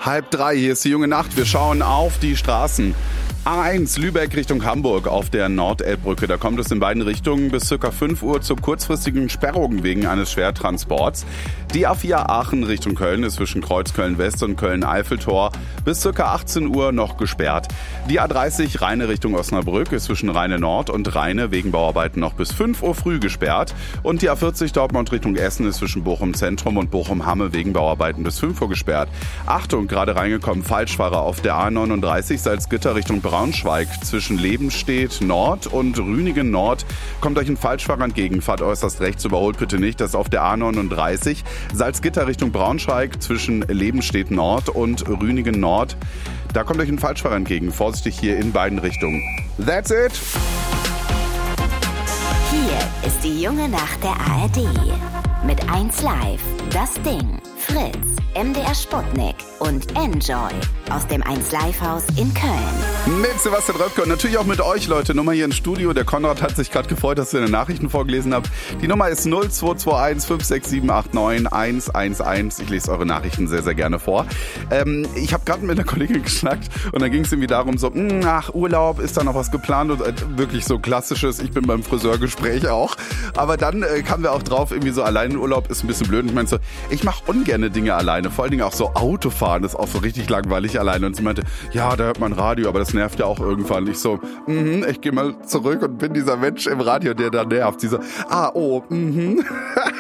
2:30, hier ist die junge Nacht. Wir schauen auf die Straßen. A1 Lübeck Richtung Hamburg auf der Nordelbbrücke. Da kommt es in beiden Richtungen bis ca. 5 Uhr zu kurzfristigen Sperrungen wegen eines Schwertransports. Die A4 Aachen Richtung Köln ist zwischen Kreuzköln West und Köln-Eiffeltor bis ca. 18 Uhr noch gesperrt. Die A30 Rheine Richtung Osnabrück ist zwischen Rheine Nord und Rheine wegen Bauarbeiten noch bis 5 Uhr früh gesperrt. Und die A40 Dortmund Richtung Essen ist zwischen Bochum Zentrum und Bochum Hamme wegen Bauarbeiten bis 5 Uhr gesperrt. Achtung, gerade reingekommen, Falschfahrer auf der A39 Salzgitter Richtung Braunschweig zwischen Lebenstedt Nord und Rünigen Nord. Kommt euch ein Falschfahrer entgegen, fahrt äußerst rechts, überholt bitte nicht. Das ist auf der A39 Salzgitter Richtung Braunschweig zwischen Lebenstedt Nord und Rünigen Nord. Da kommt euch ein Falschfahrer entgegen, vorsichtig hier in beiden Richtungen. That's it! Hier ist die junge Nacht der ARD. Mit 1Live, Das Ding, Fritz, MDR Sputnik und Enjoy aus dem 1Live-Haus in Köln. Mit Sebastian Röpke und natürlich auch mit euch, Leute. Nummer hier im Studio. Der Konrad hat sich gerade gefreut, dass ihr eine Nachrichten vorgelesen habt. Die Nummer ist 0221 56789 111. Ich lese eure Nachrichten sehr, sehr gerne vor. Ich habe gerade mit einer Kollegin geschnackt und dann ging es irgendwie darum, so, nach Urlaub, ist da noch was geplant? Und wirklich so klassisches, ich bin beim Friseurgespräch auch. Aber dann kamen wir auch drauf, irgendwie so allein in Urlaub ist ein bisschen blöd. Und ich meinte so, ich mache ungerne Dinge alleine. Vor allen Dingen auch so Autofahren ist auch so richtig langweilig alleine. Und sie meinte, ja, da hört man Radio, aber das nervt ja auch irgendwann. Ich so, ich gehe mal zurück und bin dieser Mensch im Radio, der da nervt. Sie so,